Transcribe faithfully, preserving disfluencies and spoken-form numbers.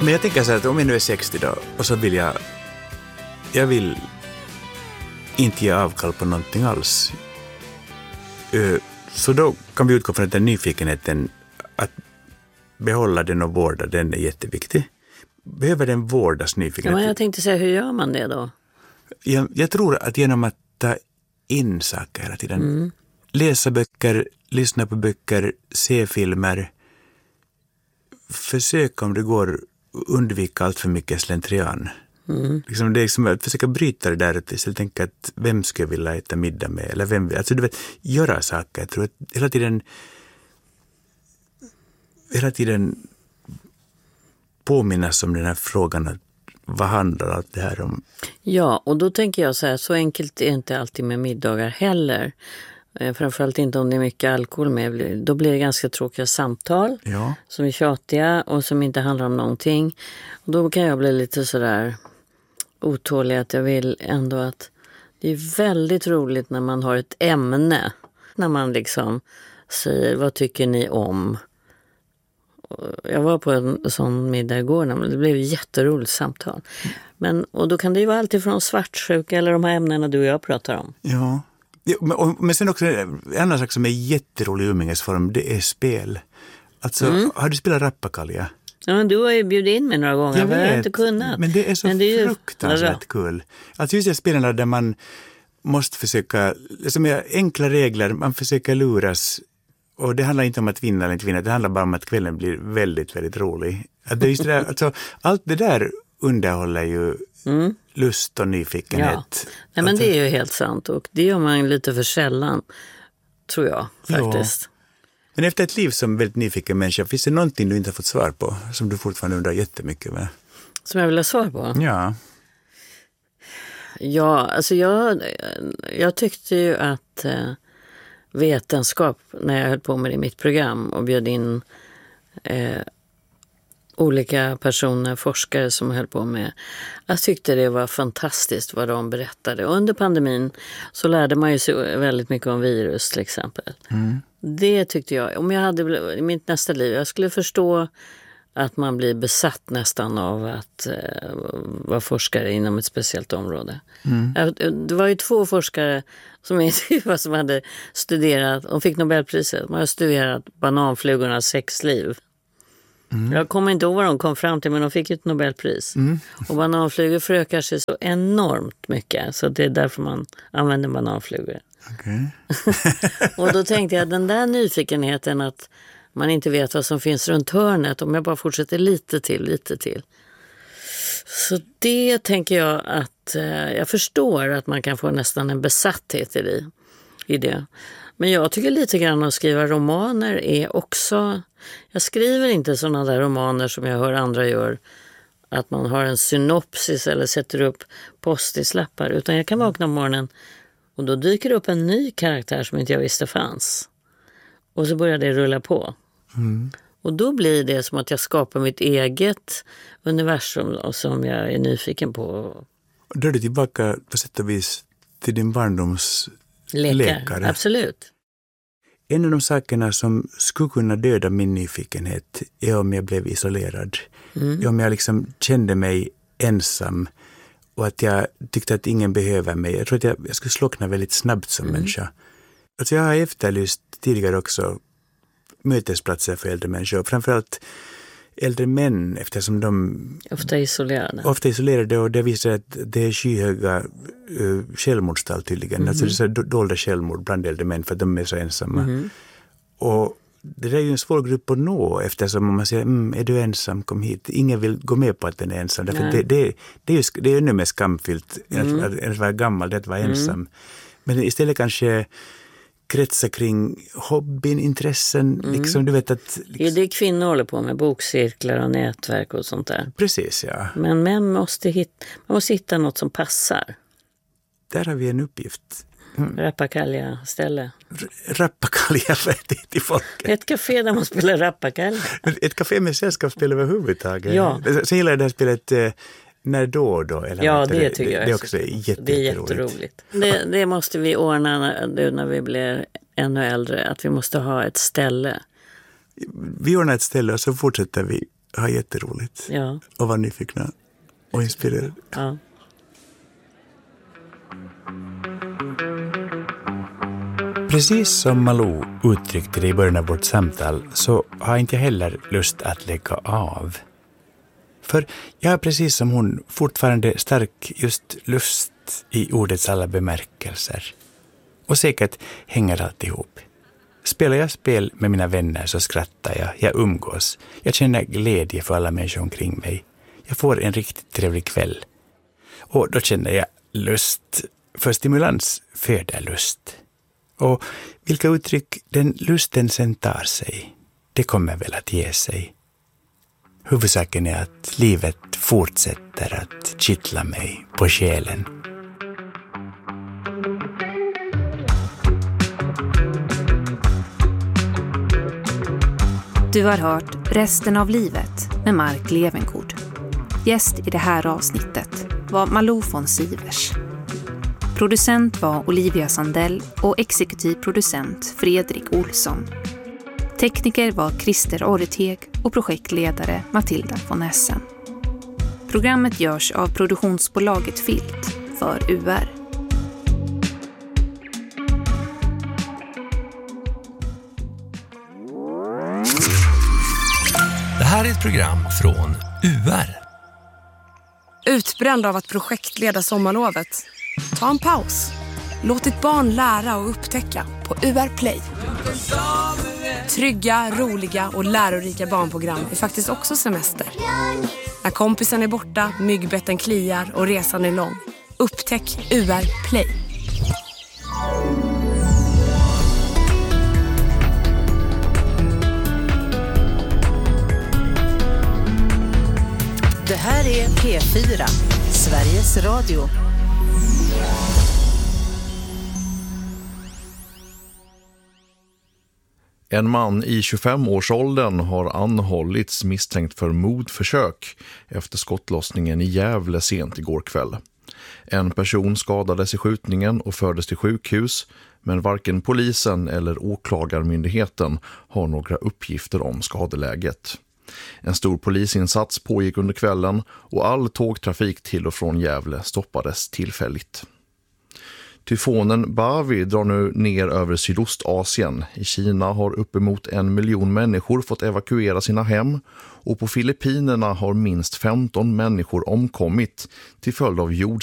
Men jag tänker så här att om jag nu är sextio då och så vill jag jag vill inte ge avkall på någonting alls. Så då kan vi utgå från att den nyfikenheten att behålla den och vårda den är jätteviktig. Behöver den vårdas nyfikenheten? Ja, men jag tänkte säga, hur gör man det då? Jag, jag tror att genom att ta in saker hela tiden. Mm. Läsa böcker, lyssna på böcker, se filmer. Försök om det går undvika allt för mycket slentrian. Mm. Liksom det är liksom att försöka bryta det där och istället tänka att vem skulle vilja äta middag med eller vem, alltså du vet, göra saker. Jag tror att hela tiden hela tiden påminnas om den här frågan att vad handlar allt det här om? Ja, och då tänker jag så här, så enkelt är inte alltid med middagar heller. Framförallt inte om det är mycket alkohol med. Då blir det ganska tråkiga samtal ja. som är tjatiga och som inte handlar om någonting. Och då kan jag bli lite sådär otålig att jag vill ändå att det är väldigt roligt när man har ett ämne. När man liksom säger, vad tycker ni om? Jag var på en sån middag igår, det blev ett jätteroligt samtal. Men, och då kan det ju vara allt ifrån svartsjuka eller de här ämnena du och jag pratar om. Ja, ja men, och, men sen också en annan sak som är jätterolig umgängesform, det är spel. Alltså, mm. har du spelat rappakalja? Ja, men du har ju bjudit in mig några gånger, jag, jag har inte kunnat. Men det är så det är fruktansvärt ju... kul. Alltså just det spelarna där man måste försöka, som är enkla regler, man försöker luras. Och det handlar inte om att vinna eller inte vinna, det handlar bara om att kvällen blir väldigt, väldigt rolig. Att det är just det där, alltså, allt det där underhåller ju mm. lust och nyfikenhet. Ja. Nej, men det är ju helt sant och det gör man lite för sällan, tror jag faktiskt. Ja. Men efter ett liv som väldigt nyfiken människa, finns det någonting du inte har fått svar på som du fortfarande undrar jättemycket med? Som jag vill ha svar på? Ja. Ja, alltså jag, jag tyckte ju att eh, vetenskap, när jag höll på med det i mitt program och bjöd in eh, olika personer, forskare som höll på med. Jag tyckte det var fantastiskt vad de berättade. Och under pandemin så lärde man ju sig väldigt mycket om virus till exempel. Mm. Det tyckte jag, om jag hade i mitt nästa liv, jag skulle förstå att man blir besatt nästan av att eh, vara forskare inom ett speciellt område. Mm. Det var ju två forskare som, som hade studerat, de fick Nobelpriset, de hade studerat bananflugornas sexliv. Mm. Jag kommer inte ihåg vad de kom fram till, men de fick ett Nobelpris. Mm. Och bananflugor förökar sig så enormt mycket, så det är därför man använder bananflugor. Okay. Och då tänkte jag, den där nyfikenheten att man inte vet vad som finns runt hörnet, om jag bara fortsätter lite till, lite till. Så det tänker jag att eh, jag förstår att man kan få nästan en besatthet i det. I det. Men jag tycker lite grann att skriva romaner är också... Jag skriver inte sådana där romaner som jag hör andra gör. Att man har en synopsis eller sätter upp postislappar. Utan jag kan vakna på morgonen och då dyker upp en ny karaktär som inte jag visste fanns. Och så börjar det rulla på. Mm. Och då blir det som att jag skapar mitt eget universum som jag är nyfiken på. Då är du tillbaka på sätt och vis till din barndoms Lekar. läkare. Absolut. En av de sakerna som skulle kunna döda min nyfikenhet är om jag blev isolerad. Mm. Om jag liksom kände mig ensam och att jag tyckte att ingen behöver mig. Jag tror att jag, jag skulle slockna väldigt snabbt som mm. människa. Alltså jag har efterlyst tidigare också mötesplatser för äldre människor. Framförallt äldre män, eftersom de... Ofta isolerade. Ofta isolerade, och det visar att det är skyhöga uh, självmordstal tydligen. Mm-hmm. Alltså det är så dolda självmord bland äldre män för att de är så ensamma. Mm-hmm. Och det är ju en svår grupp att nå, eftersom om man säger, mm, är du ensam, kom hit. Ingen vill gå med på att den är ensam. Därför det, det, det är ju det är ännu mer skamfyllt mm. att, att, att vara gammal, det att vara mm. ensam. Men istället kanske kretsa kring hobbyn, intressen. Mm. Liksom, du vet att, liksom... Det är det kvinnor håller på med, bokcirklar och nätverk och sånt där. Precis, ja. Men män måste hitta, man måste hitta något som passar. Där har vi en uppgift. Mm. Rappakalja ställe. R- rappakalja för det till folket. Ett café där man spelar rappakalja. Ett café med sällskapsspel överhuvudtaget. Ja. Sen gillar jag det här spelet eh, När då och då. Eller ja, det, det tycker jag. Det är också jätte, det är jätteroligt. Det, det måste vi ordna när, när vi blir ännu äldre. Att vi måste ha ett ställe. Vi ordnar ett ställe och så fortsätter vi ha jätteroligt. Ja. Och vara nyfikna och inspirerade. Ja. Precis som Malou uttryckte det i början av vårt samtal så har inte jag heller lust att lägga av. För jag är precis som hon fortfarande stark just lust i ordets alla bemärkelser. Och säkert hänger allt ihop. Spelar jag spel med mina vänner så skrattar jag, jag umgås. Jag känner glädje för alla människor omkring mig. Jag får en riktigt trevlig kväll. Och då känner jag lust, för stimulans föder lust. Och vilka uttryck den lusten sen tar sig, det kommer väl att ge sig. Huvudsaken är att livet fortsätter att kittla mig på själen. Du har hört Resten av livet med Mark Levengood. Gäst i det här avsnittet var Malou von Sivers. Producent var Olivia Sandell och exekutiv producent Fredrik Olsson. Tekniker var Christer Orreteg och projektledare Matilda von Essen. Programmet görs av produktionsbolaget Filt för U R. Det här är ett program från U R. Utbränd av att projektleda sommarlovet? Ta en paus. Låt ditt barn lära och upptäcka på U R Play. Trygga, roliga och lärorika barnprogram är faktiskt också semester. När kompisen är borta, myggbetten kliar och resan är lång. Upptäck U R Play. Det här är P fyra, Sveriges Radio. En man i tjugofem-årsåldern har anhållits misstänkt för mordförsök efter skottlossningen i Gävle sent igår kväll. En person skadades i skjutningen och fördes till sjukhus, men varken polisen eller åklagarmyndigheten har några uppgifter om skadeläget. En stor polisinsats pågick under kvällen och all tågtrafik till och från Gävle stoppades tillfälligt. Tyfonen Bavi drar nu ner över Sydostasien. I Kina har uppemot en miljon människor fått evakuera sina hem och på Filippinerna har minst femton människor omkommit till följd av jord